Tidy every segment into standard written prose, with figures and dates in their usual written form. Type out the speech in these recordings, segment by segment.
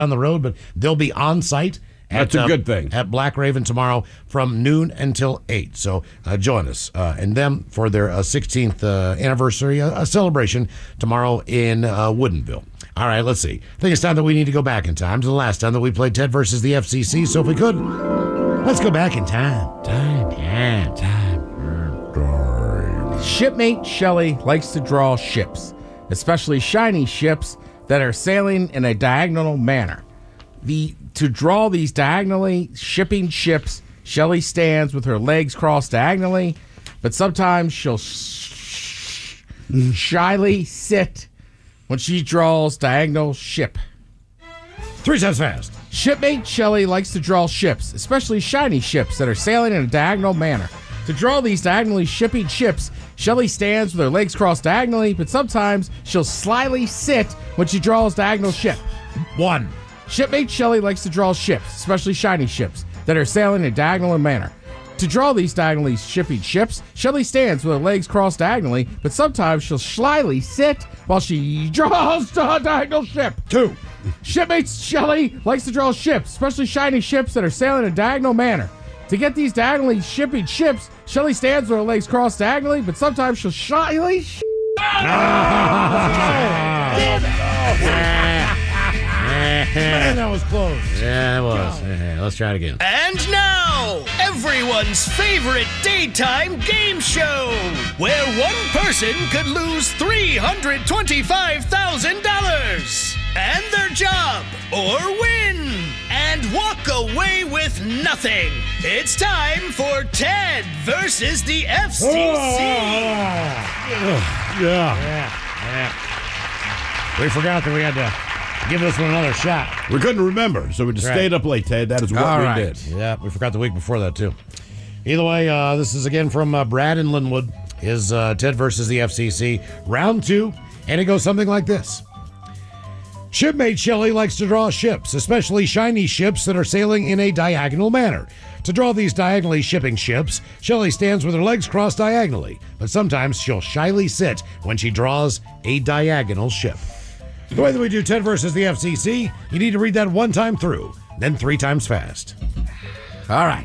on the road, but they'll be on site. That's a good thing. At Black Raven tomorrow from noon until 8. So join us and them for their 16th anniversary celebration tomorrow in Woodinville. All right, let's see. I think it's time that we need to go back in time to the last time that we played Ted versus the FCC. So if we could, let's go back in time. Shipmate Shelley likes to draw ships, especially shiny ships that are sailing in a diagonal manner. To draw these diagonally shipping ships, Shelley stands with her legs crossed diagonally, but sometimes she'll shyly sit when she draws diagonal ship. 3 times fast. Shipmate Shelley likes to draw ships, especially shiny ships that are sailing in a diagonal manner. To draw these diagonally shipping ships, Shelley stands with her legs crossed diagonally, but sometimes she'll slyly sit when she draws diagonal ship. 1. Shipmate Shelley likes to draw ships, especially shiny ships, that are sailing in a diagonal manner. To draw these diagonally shipping ships, Shelley stands with her legs crossed diagonally, but sometimes she'll slyly sit while she draws the diagonal ship. 2. Shipmate Shelley likes to draw ships, especially shiny ships that are sailing in a diagonal manner. To get these diagonally shipping ships, Shelley stands with her legs crossed diagonally, but sometimes she'll shyly... Man, that was close. Yeah, it was. Yeah, let's try it again. And now, everyone's favorite daytime game show, where one person could lose $325,000 and their job, or win and walk away with nothing. It's time for Ted versus the FCC. Yeah. We forgot that we had to give this one another shot. We couldn't remember, so we just stayed up late, Ted. That is what we did. Yeah, we forgot the week before that, too. Either way, this is again from Brad in Linwood. Is Ted versus the FCC. Round 2, and it goes something like this. Shipmate Shelley likes to draw ships, especially shiny ships that are sailing in a diagonal manner. To draw these diagonally shipping ships, Shelley stands with her legs crossed diagonally, but sometimes she'll shyly sit when she draws a diagonal ship. The way that we do Ted versus the FCC, you need to read that 1 time through, then 3 times fast. All right.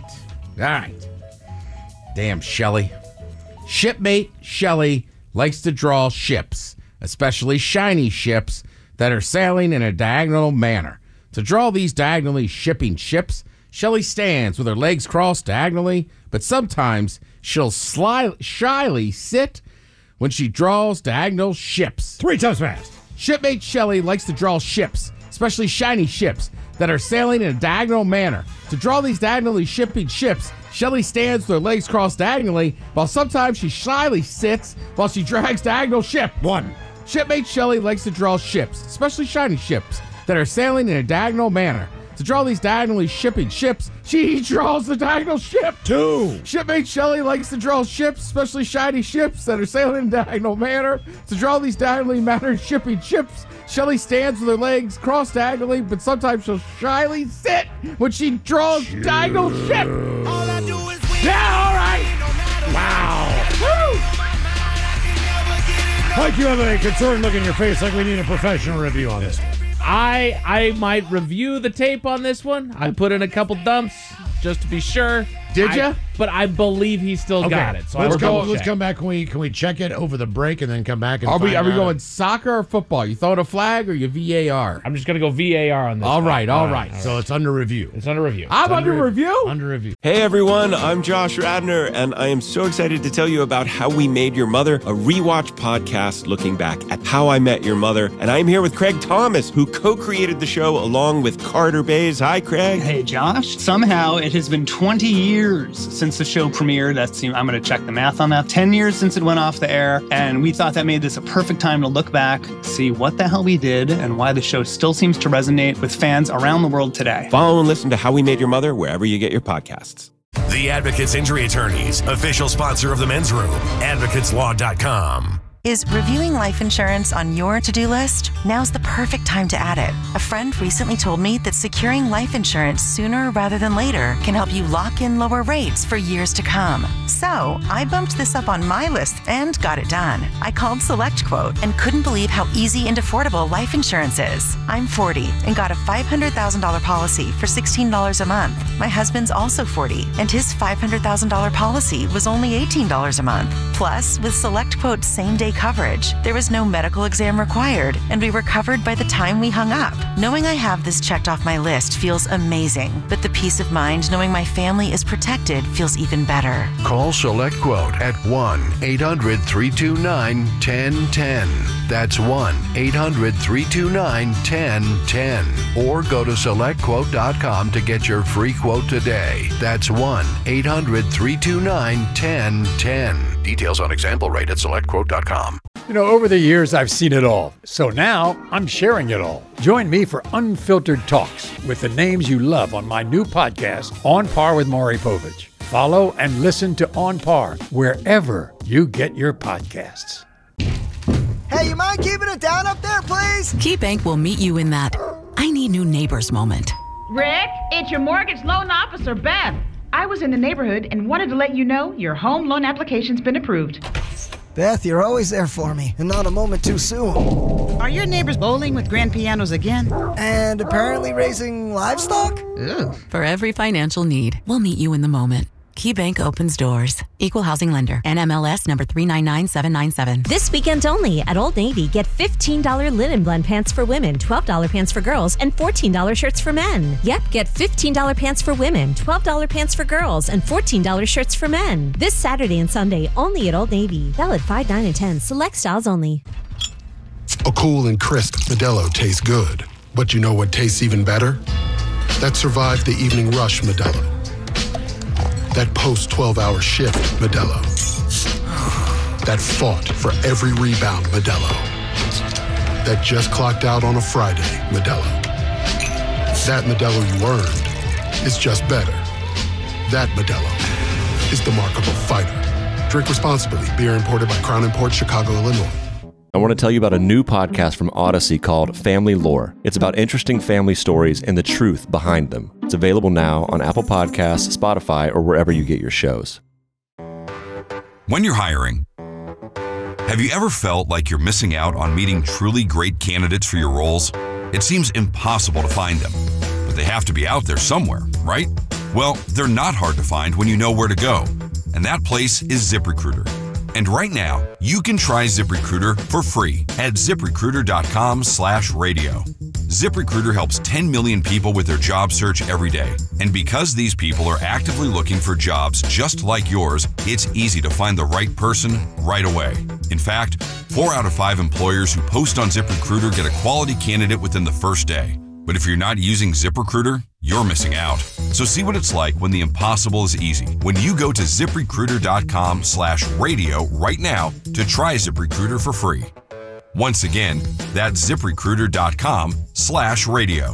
Damn, Shelley. Shipmate Shelley likes to draw ships, especially shiny ships that are sailing in a diagonal manner. To draw these diagonally shipping ships, Shelley stands with her legs crossed diagonally, but sometimes she'll shyly sit when she draws diagonal ships. 3 times fast. Shipmate Shelley likes to draw ships, especially shiny ships that are sailing in a diagonal manner. To draw these diagonally shipping ships, Shelley stands with her legs crossed diagonally, while sometimes she shyly sits while she drags diagonal ship. 1. Shipmate Shelley likes to draw ships, especially shiny ships that are sailing in a diagonal manner. To draw these diagonally shipping ships, she draws the diagonal ship. 2. Shipmate Shelley likes to draw ships, especially shiny ships that are sailing in a diagonal manner. To draw these diagonally mannered shipping ships, Shelley stands with her legs crossed diagonally, but sometimes she'll shyly sit when she draws diagonal ship. All I do is win. Yeah, all right. Wow. Woo! Mike, you have a concerned look in your face like we need a professional review on this. I might review the tape on this one. I put in a couple dumps just to be sure. Did ya? But I believe he still got it. So let's let's come back. Can we check it over the break and then come back and Are we find out? going soccer or football? You throwing a flag or you VAR? I'm just going to go VAR on this. All right. So it's under review. It's under review. I'm under review? Under review. Hey everyone, I'm Josh Radner, and I am so excited to tell you about How We Made Your Mother, a rewatch podcast looking back at How I Met Your Mother. And I'm here with Craig Thomas, who co-created the show along with Carter Bays. Hi, Craig. Hey, Josh. Somehow it has been 20 years since the show premiered. I'm going to check the math on that. 10 years since it went off the air, and we thought that made this a perfect time to look back, see what the hell we did, and why the show still seems to resonate with fans around the world today. Follow and listen to How We Made Your Mother wherever you get your podcasts. The Advocates Injury Attorneys, official sponsor of the Men's Room, advocateslaw.com. Is reviewing life insurance on your to-do list? Now's the perfect time to add it. A friend recently told me that securing life insurance sooner rather than later can help you lock in lower rates for years to come. So I bumped this up on my list and got it done. I called SelectQuote and couldn't believe how easy and affordable life insurance is. I'm 40 and got a $500,000 policy for $16 a month. My husband's also 40 and his $500,000 policy was only $18 a month. Plus, with SelectQuote's same-day coverage, there was no medical exam required, and we were covered by the time we hung up. Knowing I have this checked off my list feels amazing, but the peace of mind knowing my family is protected feels even better. Call SelectQuote at 1-800-329-1010. That's 1-800-329-1010. Or go to SelectQuote.com to get your free quote today. That's 1-800-329-1010. Details on example rate at SelectQuote.com. You know, over the years, I've seen it all. So now I'm sharing it all. Join me for Unfiltered Talks with the names you love on my new podcast, On Par with Maury Povich. Follow and listen to On Par wherever you get your podcasts. Hey, you mind keeping it down up there, please? KeyBank will meet you in that I need new neighbors moment. Rick, it's your mortgage loan officer, Beth. I was in the neighborhood and wanted to let you know your home loan application's been approved. Beth, you're always there for me, and not a moment too soon. Are your neighbors bowling with grand pianos again? And apparently raising livestock? Ew. For every financial need, we'll meet you in the moment. KeyBank opens doors. Equal housing lender. NMLS number 399797. This weekend only at Old Navy, get $15 linen blend pants for women, $12 pants for girls, and $14 shirts for men. Yep, get $15 pants for women, $12 pants for girls, and $14 shirts for men. This Saturday and Sunday only at Old Navy. Valid 5, 9, and 10. Select styles only. A cool and crisp Modelo tastes good. But you know what tastes even better? That survived the evening rush Modelo. That post-12-hour shift, Modelo. That fought for every rebound, Modelo. That just clocked out on a Friday, Modelo. That Modelo you earned is just better. That Modelo is the mark of a fighter. Drink responsibly. Beer imported by Crown Imports, Chicago, Illinois. I want to tell you about a new podcast from Odyssey called Family Lore. It's about interesting family stories and the truth behind them. It's available now on Apple Podcasts, Spotify, or wherever you get your shows. When you're hiring, have you ever felt like you're missing out on meeting truly great candidates for your roles? It seems impossible to find them, but they have to be out there somewhere, right? Well, they're not hard to find when you know where to go, and that place is ZipRecruiter. And right now, you can try ZipRecruiter for free at ZipRecruiter.com/radio. ZipRecruiter helps 10 million people with their job search every day. And because these people are actively looking for jobs just like yours, it's easy to find the right person right away. In fact, 4 out of 5 employers who post on ZipRecruiter get a quality candidate within the first day. But if you're not using ZipRecruiter, you're missing out. So see what it's like when the impossible is easy. When you go to ZipRecruiter.com/radio right now to try ZipRecruiter for free. Once again, that's ZipRecruiter.com/radio.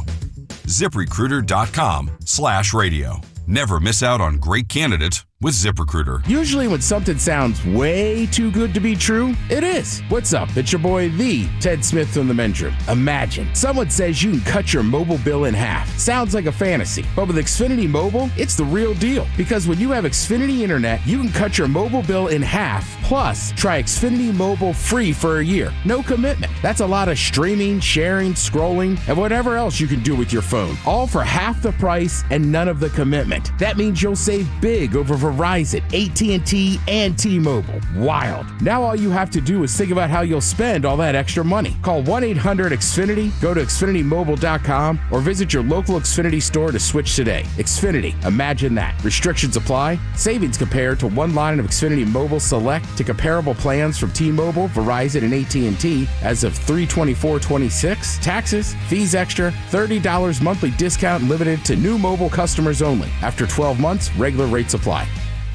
ZipRecruiter.com/radio. Never miss out on great candidates with ZipRecruiter. Usually when something sounds way too good to be true, it is. What's up? It's your boy, the Ted Smith from the Men's Room. Imagine someone says you can cut your mobile bill in half. Sounds like a fantasy, but with Xfinity Mobile, it's the real deal. Because when you have Xfinity Internet, you can cut your mobile bill in half, plus try Xfinity Mobile free for a year. No commitment. That's a lot of streaming, sharing, scrolling, and whatever else you can do with your phone. All for half the price and none of the commitment. That means you'll save big over Verizon, AT&T, and T-Mobile. Wild. Now all you have to do is think about how you'll spend all that extra money. Call 1-800-XFINITY, go to XfinityMobile.com, or visit your local Xfinity store to switch today. Xfinity. Imagine that. Restrictions apply. Savings compared to one line of Xfinity Mobile Select to comparable plans from T-Mobile, Verizon, and AT&T as of 3/24/26. Taxes, fees extra, $30 monthly discount limited to new mobile customers only. After 12 months, regular rates apply.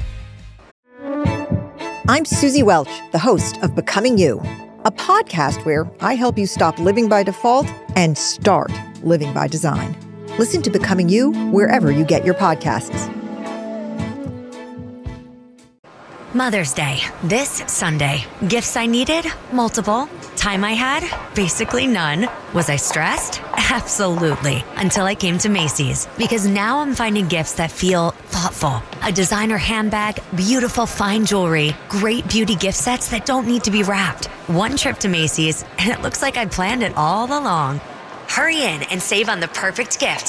I'm Susie Welch, the host of Becoming You, a podcast where I help you stop living by default and start living by design. Listen to Becoming You wherever you get your podcasts. Mother's Day, this Sunday. Gifts I needed? Multiple. Time I had? Basically none. Was I stressed? Absolutely. Until I came to Macy's. Because now I'm finding gifts that feel thoughtful. A designer handbag, beautiful fine jewelry, great beauty gift sets that don't need to be wrapped. One trip to Macy's, and it looks like I planned it all along. Hurry in and save on the perfect gift